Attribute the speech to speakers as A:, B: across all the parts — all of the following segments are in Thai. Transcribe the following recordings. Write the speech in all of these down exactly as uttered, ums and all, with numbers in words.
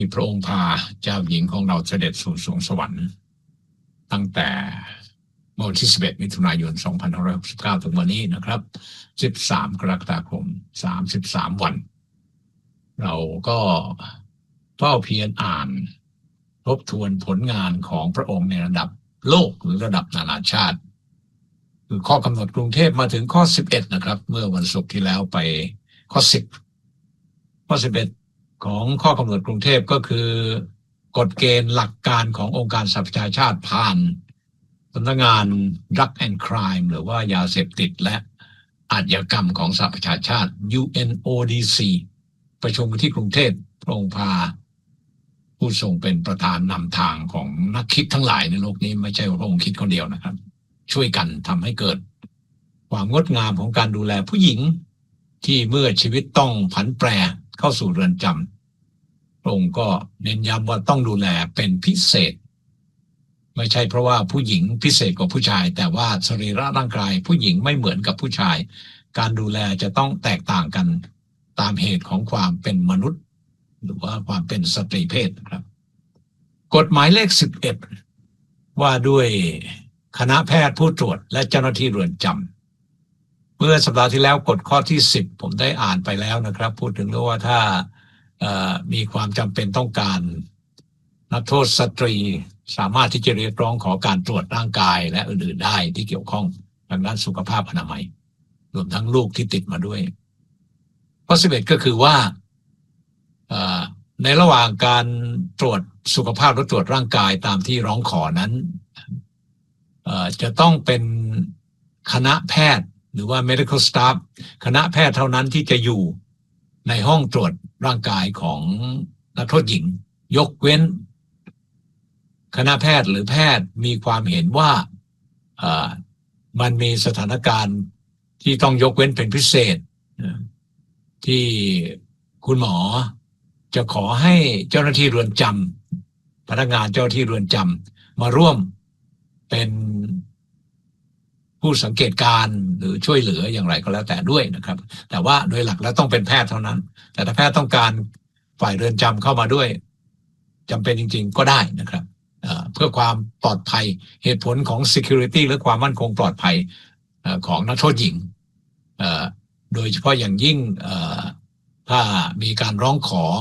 A: ที่พระองค์พาเจ้าหญิงของเราเสด็จสู่สวงสวรรค์ตั้งแต่เมื่อวันที่สิบเอ็ดมิถุนายนสองพันห้าร้อยหกสิบเก้าถึงวันนี้นะครับสิบสามกรกฎาคมสามสิบสามวันเราก็เฝ้าเพียรอ่านทบทวนผลงานของพระองค์ในระดับโลกหรือระดับนานาชาติคือข้อกำหนดกรุงเทพมาถึงข้อสิบเอ็ดนะครับเมื่อวันศุกร์ที่แล้วไปข้อสิบข้อสิบเอ็ดของข้อกำหนดกรุงเทพก็คือกฎเกณฑ์หลักการขององค์การสหประชาชาติผ่านสำนักงาน Drug and Crime หรือว่ายาเสพติดและอาชญากรรมของสหประชาชาติ ยู เอ็น โอ ดี ซี ประชุมที่กรุงเทพพระองค์พาผู้ทรงเป็นประธานนำทางของนักคิดทั้งหลายในโลกนี้ไม่ใช่พระองค์คิดคนเดียวนะครับช่วยกันทำให้เกิดความงดงามของการดูแลผู้หญิงที่เมื่อชีวิตต้องผันแปรเข้าสู่เรือนจำพระองค์ก็เน้นย้ำว่าต้องดูแลเป็นพิเศษไม่ใช่เพราะว่าผู้หญิงพิเศษกว่าผู้ชายแต่ว่าสรีระร่างกายผู้หญิงไม่เหมือนกับผู้ชายการดูแลจะต้องแตกต่างกันตามเหตุของความเป็นมนุษย์หรือว่าความเป็นสตรีเพศครับกฎหมายเลขสิบเอ็ดว่าด้วยคณะแพทย์ผู้ตรวจและเจ้าหน้าที่เรือนจำเมื่อสัปดาห์ที่แล้วกฎข้อที่สิบผมได้อ่านไปแล้วนะครับพูดถึงเรื่องว่าถ้ามีความจำเป็นต้องการนักโทษสตรีสามารถที่จะเรียกร้องขอการตรวจร่างกายและอื่นๆได้ที่เกี่ยวข้องทางด้านสุขภาพอนามัยรวมทั้งลูกที่ติดมาด้วยข้อสิบเอ็ดก็คือว่าในระหว่างการตรวจสุขภาพหรือตรวจร่างกายตามที่ร้องขอนั้นจะต้องเป็นคณะแพทย์หรือว่า medical staff คณะแพทย์เท่านั้นที่จะอยู่ในห้องตรวจร่างกายของนักโทษหญิงยกเว้นคณะแพทย์หรือแพทย์มีความเห็นว่ามันมีสถานการณ์ที่ต้องยกเว้นเป็นพิเศษที่คุณหมอจะขอให้เจ้าหน้าที่เรือนจำพนักงานเจ้าหน้าที่เรือนจำมาร่วมเป็นผู้สังเกตการหรือช่วยเหลืออย่างไรก็แล้วแต่ด้วยนะครับแต่ว่าโดยหลักแล้วต้องเป็นแพทย์เท่านั้นแต่ถ้าแพทย์ต้องการฝ่ายเรือนจำเข้ามาด้วยจำเป็นจริงๆก็ได้นะครับเพื่อความปลอดภัยเหตุผลของ security หรือความมั่นคงปลอดภัยของนักโทษหญิงโดยเฉพาะอย่างยิ่งถ้ามีการร้องขอ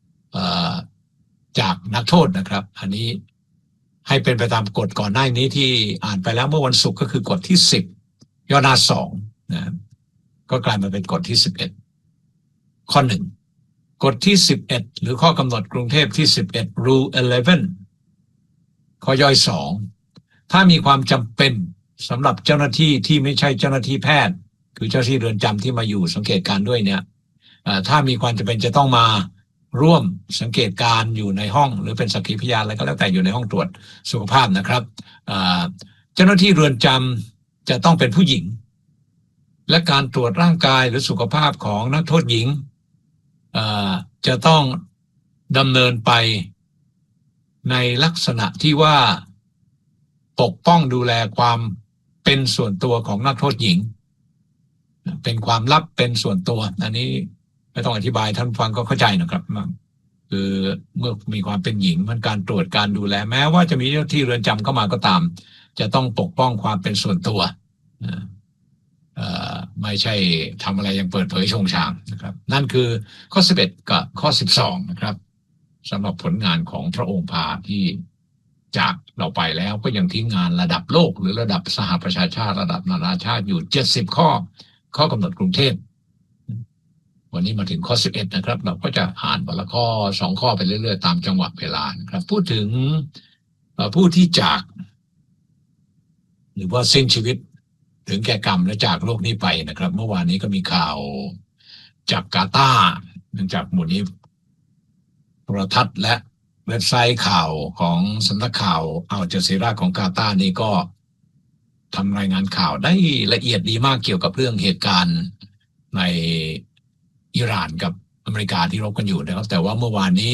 A: จากนักโทษนะครับอันนี้ให้เป็นไปตามกฎก่อนหน้านี้ที่อ่านไปแล้วเมื่อวันศุกร์ก็คือกฎที่สิบย่อหน้าสองนะก็กลายมาเป็นกฎที่สิบเอ็ดข้อหนึ่งกฎที่สิบเอ็ดหรือข้อกำหนดกรุงเทพที่สิบเอ็ด Rule สิบเอ็ดข้อย่อยสองถ้ามีความจำเป็นสำหรับเจ้าหน้าที่ที่ไม่ใช่เจ้าหน้าที่แพทย์คือเจ้าหน้าที่เรือนจำที่มาอยู่สังเกตการด้วยเนี่ยถ้ามีความจำเป็นจะต้องมาร่วมสังเกตการอยู่ในห้องหรือเป็นสักขีพยานอะไรก็แล้วแต่อยู่ในห้องตรวจสุขภาพนะครับเจ้าหน้าที่เรือนจำจะต้องเป็นผู้หญิงและการตรวจร่างกายหรือสุขภาพของนักโทษหญิงจะต้องดำเนินไปในลักษณะที่ว่าปกป้องดูแลความเป็นส่วนตัวของนักโทษหญิงเป็นความลับเป็นส่วนตัวอันนี้ไม่ต้องอธิบายท่านฟังก็เข้าใจนะครับคือเมื่อมีความเป็นหญิงมันการตรวจการดูแลแม้ว่าจะมีเจ้าที่เรือนจำเข้ามาก็ตามจะต้องปกป้องความเป็นส่วนตัวไม่ใช่ทำอะไรอย่างเปิดเผยชงชางนะครับนั่นคือข้อสิบเอ็ดกับข้อสิบสองนะครับสำหรับผลงานของพระองค์พาที่จากเราไปแล้วก็ยังทิ้งงานระดับโลกหรือระดับสหประชาชาติระดับนานาชาติอยู่เจ็ดสิบข้อข้อกำหนดกรุงเทพวันนี้มาถึงข้อสิบเอ็ดนะครับเราก็จะอ่านวันละข้อสองข้อไปเรื่อยๆตามจังหวะเวลานะครับพูดถึงผู้ที่จากหรือว่าสิ้นชีวิตถึงแก่กรรมและจากโลกนี้ไปนะครับเมื่อวานนี้ก็มีข่าวจากกาตาร์เนื่องจากหมู่นี้โทรทัศน์และเว็บไซต์ข่าวของสำนักข่าวอัลจาซีราของกาตาร์นี่ก็ทำรายงานข่าวได้ละเอียดดีมากเกี่ยวกับเรื่องเหตุการณ์ในอิหร่านกับอเมริกาที่รบกันอยู่นะครับแต่ว่าเมื่อวานนี้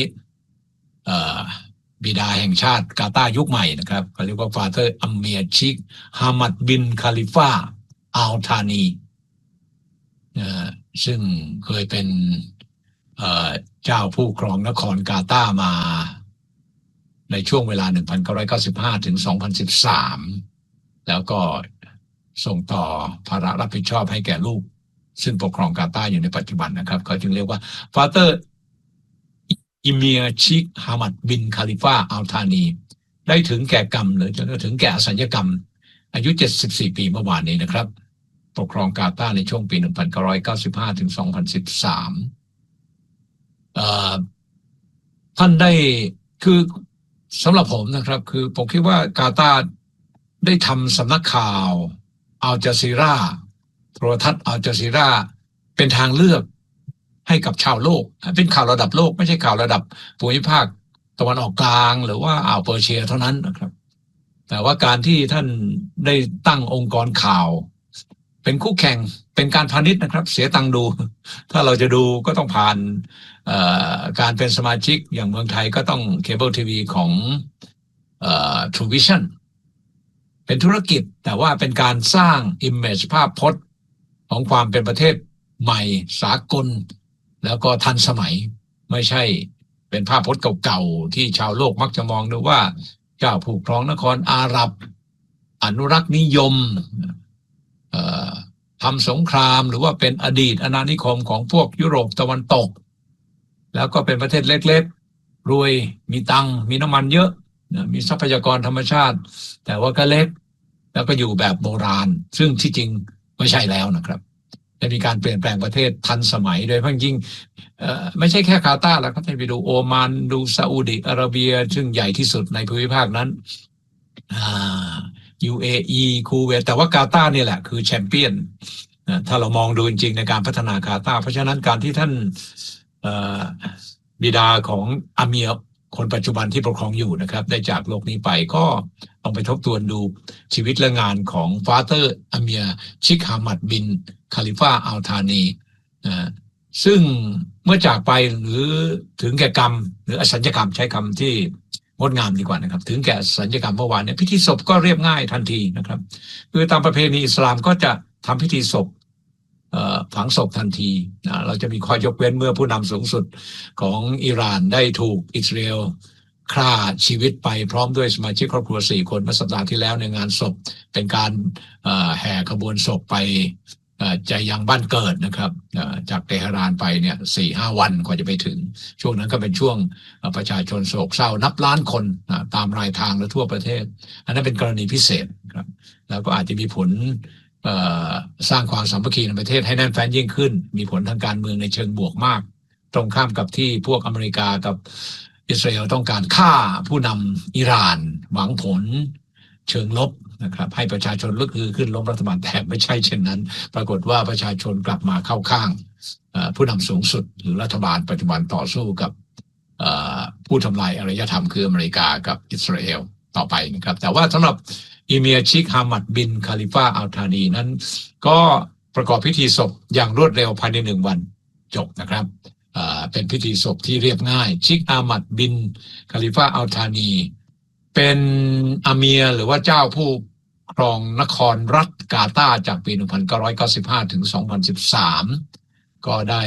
A: บิดาแห่งชาติกาตาร์ยุคใหม่นะครับเขาเรียกว่าฟาเธอร์อัมเมียร์ชิกฮามัดบินคาลิฟาอัลธานีซึ่งเคยเป็นเจ้าผู้ครองนครกาตาร์มาในช่วงเวลา หนึ่งพันเก้าร้อยเก้าสิบห้า ถึง สองพันสิบสาม แล้วก็ส่งต่อภาระรับผิดชอบให้แก่ลูกซึ่งปกครองกาตาร์อยู่ในปัจจุบันนะครับเขาจึงเรียกว่าฟาเตอร์อิเมียชิกฮามัดบินคาลิฟาอัลธานีได้ถึงแก่กรรมหรือจนถึงแก่อสัญญกรรมอายุเจ็ดสิบสี่ปีเมื่อวานนี้นะครับปกครองกาตาร์ในช่วงปี หนึ่งพันเก้าร้อยเก้าสิบห้า ถึง สองพันสิบสาม เอ่อท่านได้คือสำหรับผมนะครับคือผมคิดว่ากาตาร์ได้ทำสำนักข่าวอัลจาซีราโทรทัศน์อัลจาซีราเป็นทางเลือกให้กับชาวโลกเป็นข่าวระดับโลกไม่ใช่ข่าวระดับภูมิภาคตะวันออกกลางหรือว่าอ่าวเปอร์เซียเท่านั้นนะครับแต่ว่าการที่ท่านได้ตั้งองค์กรข่าวเป็นคู่แข่งเป็นการพาณิชย์นะครับเสียตังค์ดูถ้าเราจะดูก็ต้องผ่านการเป็นสมาชิกอย่างเมืองไทยก็ต้องเคเบิลทีวีของเอ่อ True Vision เป็นธุรกิจแต่ว่าเป็นการสร้าง image ภาพพจน์ของความเป็นประเทศใหม่สากลแล้วก็ทันสมัยไม่ใช่เป็นภาพพจน์เก่าๆที่ชาวโลกมักจะมองดูว่าเจ้าผู้ครองนครอาหรับอนุรักษ์นิยมทำสงครามหรือว่าเป็นอดีตอาณานิคมของพวกยุโรปตะวันตกแล้วก็เป็นประเทศเล็กๆรวยมีตังมีน้ำมันเยอะมีทรัพยากรธรรมชาติแต่ว่าก็เล็กแล้วก็อยู่แบบโบราณซึ่งที่จริงไม่ใช่แล้วนะครับจะมีการเปลี่ยนแปลงประเทศทันสมัยโดยเฉพาะยิ่งไม่ใใช่แค่กาตาร์แล้วก็ไปดูโอมานดูซาอุดิอาระเบียซึ่งใหญ่ที่สุดในภูมิภาคนั้นยู เอ อี คูเวตแต่ว่ากาตาร์เนี่ยแหละคือแชมเปี้ยนถ้าเรามองดูจริงๆในการพัฒนากาตาร์เพราะฉะนั้นการที่ท่านบิดาของอาเมียคนปัจจุบันที่ปกครองอยู่นะครับได้จากโลกนี้ไปก็ต้องไปทบทวนดูชีวิตและงานของฟาเตอร์อาเมียชิกฮามัดบินคาลิฟาอัลธานีซึ่งเมื่อจากไปหรือถึงแก่กรรมหรืออสัญญกรรมใช้คำที่งดงามดีกว่านะครับถึงแก่สัญญกรรมเมื่อวานเนี่ยพิธีศพก็เรียบง่ายทันทีนะครับคือตามประเพณีอิสลามก็จะทำพิธีศพฝังศพทันทีนะเราจะมีข้อยกเว้นเมื่อผู้นำสูงสุดของอิหร่านได้ถูกอิสราเอลฆ่าชีวิตไปพร้อมด้วยสมาชิกครอบครัวสี่คนเมื่อสัปดาห์ที่แล้วในงานศพเป็นการแห่ขบวนศพไปจะยังบ้านเกิดนะครับจากเตหะรานไปเนี่ยสี่ห้าวันกว่าจะไปถึงช่วงนั้นก็เป็นช่วงประชาชนโศกเศร้านับล้านคนตามรายทางและทั่วประเทศอันนั้นเป็นกรณีพิเศษครับแล้วก็อาจจะมีผลสร้างความสามัคคีในประเทศให้แน่นแฟ้นยิ่งขึ้นมีผลทางการเมืองในเชิงบวกมากตรงข้ามกับที่พวกอเมริกากับอิสราเอลต้องการฆ่าผู้นำอิหร่านหวังผลเชิงลบนะครับให้ประชาชนลุกฮือขึ้นล้มรัฐบาลแต่ไม่ใช่เช่นนั้นปรากฏว่าประชาชนกลับมาเข้าข้างผู้นำสูงสุดหรือรัฐบาลปัจจุบันต่อสู้กับผู้ทำลายอารยธรรมคืออเมริกากับอิสราเอลต่อไปนะครับแต่ว่าสำหรับอิเมียชิกฮามัดบินคาลิฟาอัลธานีนั้นก็ประกอบพิธีศพอย่างรวดเร็วภายในหนึ่งวันจบนะครับเป็นพิธีศพที่เรียบง่ายชิกฮามัดบินคาลิฟาอัลธานีเป็นอาเมียหรือว่าเจ้าผู้ครองนครรัฐกาตาร์จากปี หนึ่งพันเก้าร้อยเก้าสิบห้า ถึง สองพันสิบสาม ก็ได้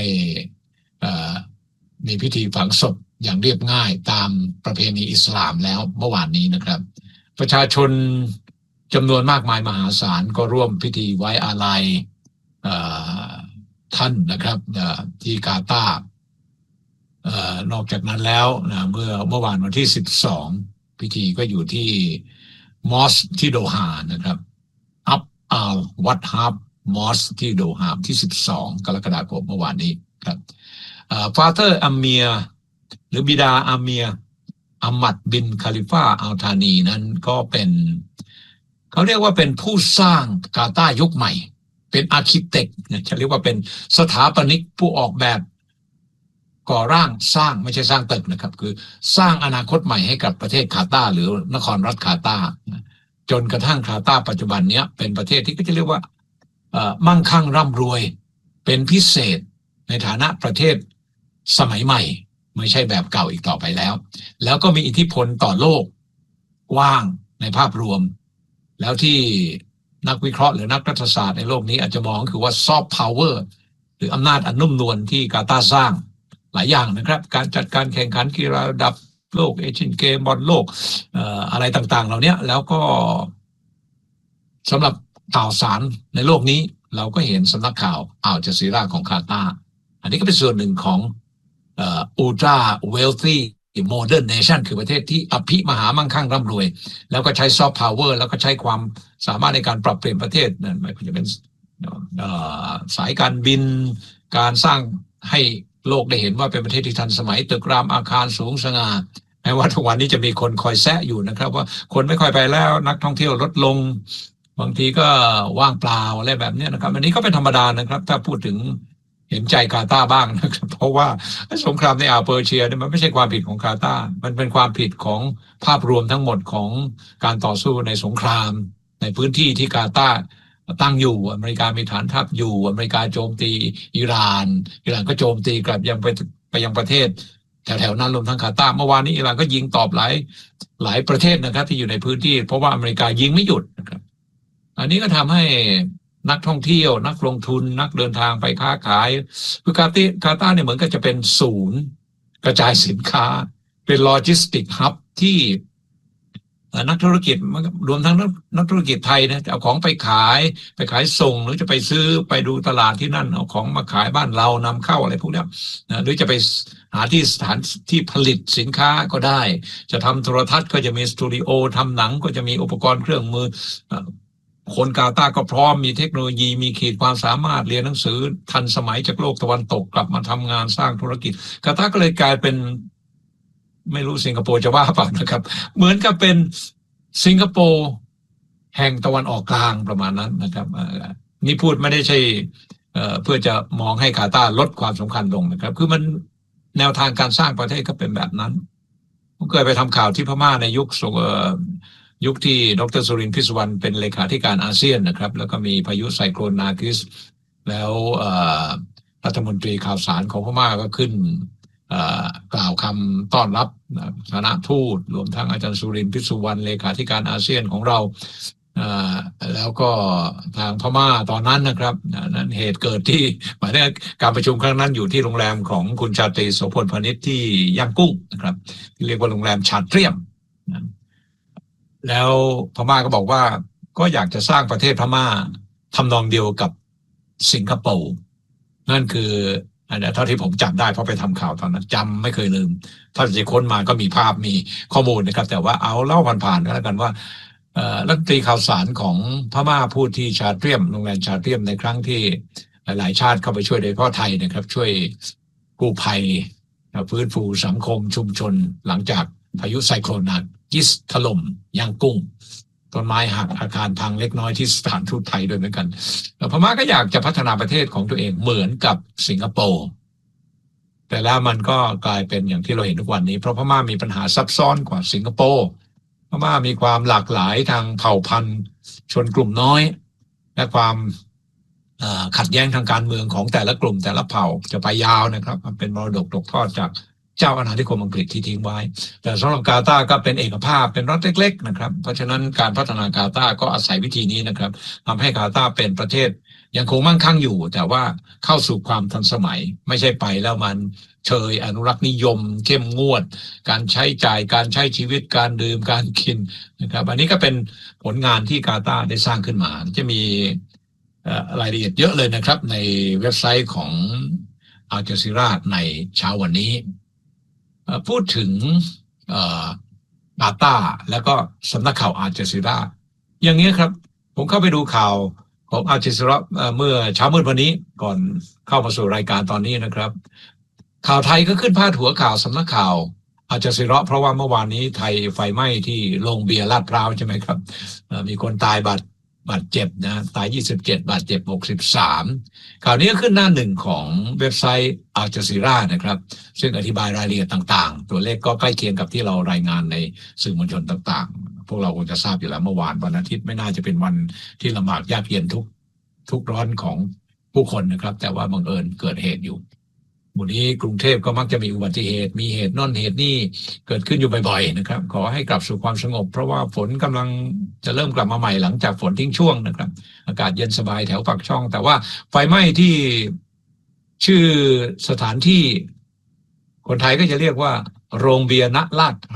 A: มีพิธีฝังศพอย่างเรียบง่ายตามประเพณีอิสลามแล้วเมื่อวานนี้นะครับประชาชนจำนวนมากมายมหาศาลก็ร่วมพิธีไว้อาลัยท่านนะครับที่กาตาร์นอกจากนั้นแล้วนะเมื่อเมื่อวานวันที่สิบสองพิธีก็อยู่ที่มอสที่โดฮานะครับอับอัลวัดฮับมอสที่โดฮาที่สิบสองกรกฎาคมเมื่อวานนี้ครับฟาเธอร์อัมเมียหรือบิดาอัมเมียอัมมัดบินคาลิฟาอัลธานีนั้นก็เป็นเขาเรียกว่าเป็นผู้สร้างกาตาร์ยุคใหม่เป็นอาร์คิเต็กจะเรียกว่าเป็นสถาปนิกผู้ออกแบบก่อร่างสร้างไม่ใช่สร้างตึกนะครับคือสร้างอนาคตใหม่ให้กับประเทศกาตาร์หรือนครรัฐกาตาร์จนกระทั่งกาตาร์ปัจจุบันนี้เป็นประเทศที่ก็จะเรียกว่ามั่งคั่งร่ำรวยเป็นพิเศษในฐานะประเทศสมัยใหม่ไม่ใช่แบบเก่าอีกต่อไปแล้วแล้วก็มีอิทธิพลต่อโลกกว้างในภาพรวมแล้วที่นักวิเคราะห์หรือนักรัฐศาสตร์ในโลกนี้อาจจะมองคือว่าซอฟต์พาวเวอร์หรืออำนาจอันนุ่มนวลที่กาตาร์สร้างลายอย่างนะครับการจัดการแข่งขันกีฬาระดับโลกเอเชียนเกมบอลโลกเอ่ออะไรต่างๆเหล่านี้แล้วก็สำหรับข่าวสารในโลกนี้เราก็เห็นสำนักข่าวอัลจาซีราของกาตาร์อันนี้ก็เป็นส่วนหนึ่งของเอ่อ ultra wealthy modern nation คือประเทศที่อภิมหามั่งคั่งร่ำรวยแล้วก็ใช้ soft power แล้วก็ใช้ความสามารถในการปรับเปลี่ยนประเทศนั่นหมายความจะเป็นสายการบินการสร้างให้โลกได้เห็นว่าเป็นประเทศที่ทันสมัยตึกรามอาคารสูงสง่าแม้ว่าทุกวันนี้จะมีคนคอยแซะอยู่นะครับว่าคนไม่ค่อยไปแล้วนักท่องเที่ยวลดลงบางทีก็ว่างเปล่าอะไรแบบนี้นะครับอันนี้ก็เป็นธรรมดานะครับถ้าพูดถึงเห็นใจกาตาร์บ้างนะครับเพราะว่าสงครามในอ่าวเปอร์เซียเนี่ยมันไม่ใช่ความผิดของกาตาร์มันเป็นความผิดของภาพรวมทั้งหมดของการต่อสู้ในสงครามในพื้นที่ที่กาตาร์ตั้งอยู่อเมริกามีฐานทัพอยู่อเมริกาโจมตีอิหร่านอิหร่านก็โจมตีกลับยังไปไปยังประเทศแถวๆนั้นรวมทั้งกาตาร์เมื่อวานนี้อิหร่านก็ยิงตอบหลายหลายประเทศนะครับที่อยู่ในพื้นที่เพราะว่าอเมริกายิงไม่หยุดนะครับอันนี้ก็ทำให้นักท่องเที่ยวนักลงทุนนักเดินทางไปค้าขายคือกาติกาตาร์เนี่ยเหมือนกับจะเป็นศูนย์กระจายสินค้าเป็นโลจิสติกฮับที่นักธุรกิจรวมทั้งนักธุรกิจไทยนะจะเอาของไปขายไปขายส่งหรือจะไปซื้อไปดูตลาดที่นั่นเอาของมาขายบ้านเรานำเข้าอะไรพวกนี้นะหรือจะไปหาที่สถานที่ผลิตสินค้าก็ได้จะทำโทรทัศน์ก็จะมีสตูดิโอทำหนังก็จะมีอุปกรณ์เครื่องมือคนกาตาร์ก็พร้อมมีเทคโนโลยีมีขีดความสามารถเรียนหนังสือทันสมัยจากโลกตะวันตกกลับมาทำงานสร้างธุรกิจกาตาร์ก็เลยกลายเป็นไม่รู้สิงคโปร์จะว่าเปล่านะครับเหมือนกับเป็นสิงคโปร์แห่งตะวันออกกลางประมาณนั้นนะครับนี่พูดไม่ได้ใช่เพื่อจะมองให้กาตาร์ลดความสำคัญลงนะครับคือมันแนวทางการสร้างประเทศก็เป็นแบบนั้นผมเคยไปทำข่าวที่พม่าในยุคยุคที่ดร.สุรินทร์ พิศวรรณเป็นเลขาธิการอาเซียนนะครับแล้วก็มีพายุไซโคลนนากิสแล้วรัฐมนตรีข่าวสารของพม่าก็ขึ้นกล่าวคำต้อนรับคณะทูตรวมทั้งอาจารย์สุรินทร์ พิศวรรณเลขาธิการอาเซียนของเราแล้วก็ทางพม่าตอนนั้นนะครับนั้นเหตุเกิดที่หมายถึงการประชุมครั้งนั้นอยู่ที่โรงแรมของคุณชาตรีโสพลพานิชที่ย่างกุ้งนะครับที่เรียกว่าโรงแรมชาเตรียมแล้วพม่าก็บอกว่าก็อยากจะสร้างประเทศพม่าทำนองเดียวกับสิงคโปร์นั่นคือเท่าที่ผมจำได้เพราะไปทำข่าวตอนนั้นจำไม่เคยลืมถ้าจะค้นมาก็มีภาพมีข้อมูลนะครับแต่ว่าเอาเล่าผ่านๆก็แล้วกันว่ารัฐมนตรีข่าวสารของพม่าพูดที่ชาเตรียมโรงแรมชาเตรียมในครั้งที่หลายๆชาติเข้าไปช่วยโดยเฉพาะไทยนะครับช่วยกู้ภัยฟื้นฟูสังคมชุมชนหลังจากพายุไซโคลนนากิสถล่มย่างกุ้งต้นไม้หักอาคารพังเล็กน้อยที่สถานทูตไทยด้วยเหมือนกันพม่าก็อยากจะพัฒนาประเทศของตัวเองเหมือนกับสิงคโปร์แต่แล้วมันก็กลายเป็นอย่างที่เราเห็นทุกวันนี้เพราะพม่ามีปัญหาซับซ้อนกว่าสิงคโปร์พม่ามีความหลากหลายทางเผ่าพันธุ์ชนกลุ่มน้อยและความขัดแย้งทางการเมืองของแต่ละกลุ่มแต่ละเผ่าจะไปยาวนะครับมันเป็นมรดกตกทอดจากเจ้าอาณานิคมอังกฤษที่ทิ้งไว้แต่สำหรับกาตาร์ก็เป็นเอกภาพเป็นรัฐเล็กๆนะครับเพราะฉะนั้นการพัฒนากาตาร์ก็อาศัยวิธีนี้นะครับทำให้กาตาร์เป็นประเทศยังคงมั่งคั่งอยู่แต่ว่าเข้าสู่ความทันสมัยไม่ใช่ไปแล้วมันเชยอนุรักษ์นิยมเข้มงวดการใช้จ่ายการใช้ชีวิตการดื่มการกินนะครับอันนี้ก็เป็นผลงานที่กาตาร์ได้สร้างขึ้นมาจะมีรายละเอียดเยอะเลยนะครับในเว็บไซต์ของอัลจาซีราในเช้าวันนี้พูดถึงกาตาร์แล้วก็สำนักข่าวอัลจาซีราอย่างนี้ครับผมเข้าไปดูข่าวของอัลจาซีราเมื่อเช้ามืดวันนี้ก่อนเข้ามาสู่รายการตอนนี้นะครับข่าวไทยก็ขึ้นพาดหัวข่าวสำนักข่าวอัลจาซีราเพราะว่าเมื่อวานนี้ไทยไฟไหม้ที่โรงเบียร์ลาดพร้าวใช่ไหมครับมีคนตายบาดบาดเจ็บนะตายยี่สิบเจ็ดบาดเจ็บหกสิบสามข่าวนี้ก็ขึ้นหน้าหนึ่งของเว็บไซต์อัลจาซีรานะครับซึ่งอธิบายรายละเอียดต่างๆตัวเลขก็ใกล้เคียงกับที่เรารายงานในสื่อมวลชนต่างๆพวกเราคงจะทราบอยู่แล้วเมื่อวานวันอาทิตย์ไม่น่าจะเป็นวันที่ลำบากยากเย็นทุกทุกร้อนของผู้คนนะครับแต่ว่าบังเอิญเกิดเหตุอยู่วันนี้กรุงเทพก็มักจะมีอุบัติเหตุมีเหตุนั่นเหตุนี่เกิดขึ้นอยู่บ่อยๆนะครับขอให้กลับสู่ความสงบเพราะว่าฝนกำลังจะเริ่มกลับมาใหม่หลังจากฝนทิ้งช่วงนะครับอากาศเย็นสบายแถวปากช่องแต่ว่าไฟไหม้ที่ชื่อสถานที่คนไทยก็จะเรียกว่าโรงเบียร์ณลาด